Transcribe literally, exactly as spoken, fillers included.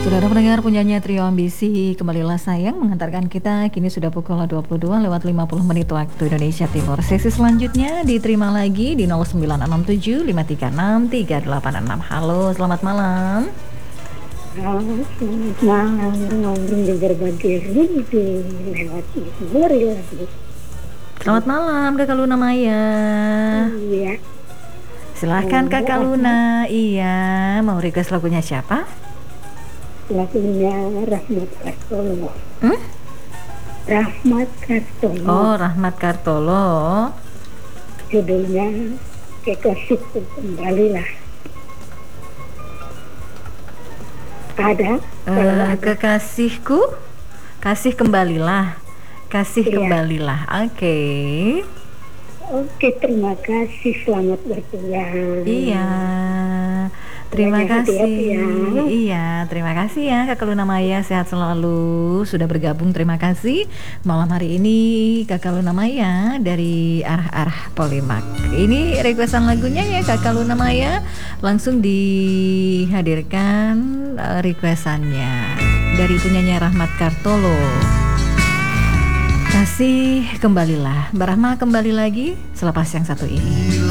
Saudara pendengar, punyanya Trio Ambisi Kembalilah Sayang mengantarkan kita kini sudah pukul dua puluh dua lewat lima puluh menit waktu Indonesia Timur. Sesi selanjutnya diterima lagi di nol sembilan enam tujuh lima tiga enam tiga delapan enam. Halo, selamat malam. Halo, selamat malam. Ngobrol di berbagai rumpi lewat Gori lagi. Selamat malam Kakak Luna Maya. Iya. Silahkan Kakak Luna. Iya, mau request lagunya siapa? Lagunya Rahmat Kartolo. Hmm? Rahmat Kartolo. Oh, Rahmat Kartolo. Judulnya Kekasihku Kembalilah. Ada? Uh, ada. Kekasihku, kasih kembalilah, kasih iya. Kembalilah. Oke. Okay. Oke, terima kasih. Selamat bertugas. Iya. Terima Banyak kasih. Ya. Iya, terima kasih ya Kakak Luna Maya, sehat selalu. Sudah bergabung, terima kasih. Malam hari ini Kakak Luna Maya dari arah-arah Polimak. Ini requestan lagunya ya Kakak Luna Maya. Langsung dihadirkan uh, requestannya dari punyanya Rahmat Kartolo. Kasih kembalilah. Mbak Rahma kembali lagi selepas yang satu ini.